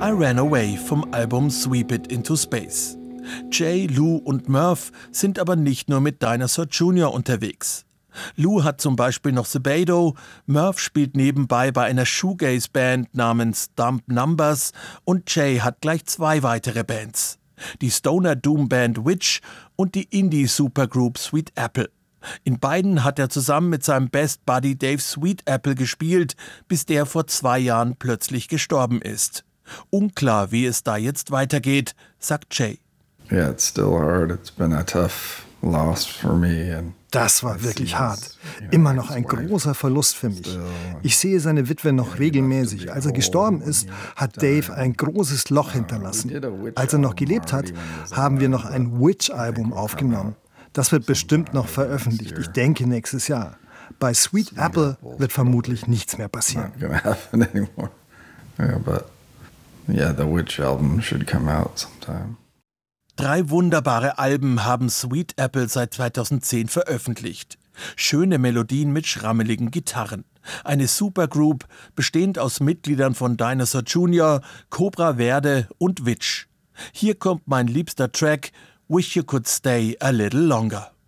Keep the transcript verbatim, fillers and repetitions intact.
I Ran Away vom Album Sweep It Into Space. Jay, Lou und Murph sind aber nicht nur mit Dinosaur Junior unterwegs. Lou hat zum Beispiel noch Sebadoh, Murph spielt nebenbei bei einer Shoegaze-Band namens Dump Numbers und Jay hat gleich zwei weitere Bands. Die Stoner-Doom-Band Witch und die Indie-Supergroup Sweet Apple. In beiden hat er zusammen mit seinem Best Buddy Dave Sweet Apple gespielt, bis der vor zwei Jahren plötzlich gestorben ist. Unklar, wie es da jetzt weitergeht, sagt Jay. Yeah, it's still hard. It's been a tough loss for me. And das war wirklich hart. Immer noch ein großer Verlust für mich. Ich sehe seine Witwe noch regelmäßig. Als er gestorben ist, hat Dave ein großes Loch hinterlassen. Als er noch gelebt hat, haben wir noch ein Witch-Album aufgenommen. Das wird bestimmt noch veröffentlicht. Ich denke nächstes Jahr. Bei Sweet Apple wird vermutlich nichts mehr passieren. Yeah, the Witch album should come out sometime. Drei wunderbare Alben haben Sweet Apple seit zweitausendzehn veröffentlicht. Schöne Melodien mit schrammeligen Gitarren. Eine Supergroup, bestehend aus Mitgliedern von Dinosaur Junior, Cobra Verde und Witch. Hier kommt mein liebster Track, Wish You Could Stay a Little Longer.